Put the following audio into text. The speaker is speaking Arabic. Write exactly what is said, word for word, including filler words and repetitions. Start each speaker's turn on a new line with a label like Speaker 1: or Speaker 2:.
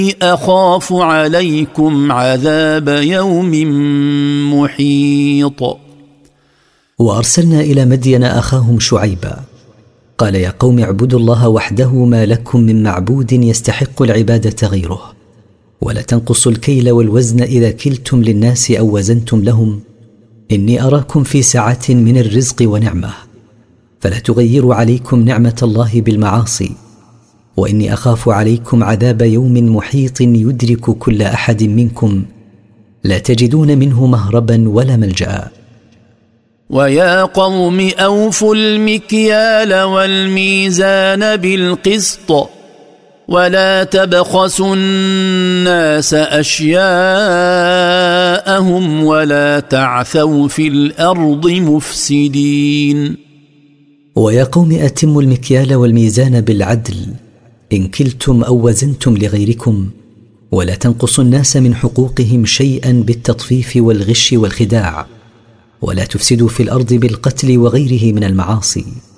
Speaker 1: أخاف عليكم عذاب يوم محيط.
Speaker 2: وأرسلنا إلى مدين أخاهم شعيبا قال يا قوم اعبدوا الله وحده ما لكم من معبود يستحق العبادة غيره، ولا تنقصوا الكيل والوزن إذا كلتم للناس أو وزنتم لهم، إني أراكم في سعة من الرزق ونعمة، فلا تغيروا عليكم نعمة الله بالمعاصي، وإني أخاف عليكم عذاب يوم محيط يدرك كل أحد منكم لا تجدون منه مهربا ولا ملجأ.
Speaker 1: ويا قوم أوفوا المكيال والميزان بالقسط ولا تبخسوا الناس أشياءهم ولا تعثوا في الأرض مفسدين.
Speaker 2: ويا قوم أتموا المكيال والميزان بالعدل إن كلتم أو وزنتم لغيركم، ولا تنقصوا الناس من حقوقهم شيئا بالتطفيف والغش والخداع، ولا تفسدوا في الأرض بالقتل وغيره من المعاصي.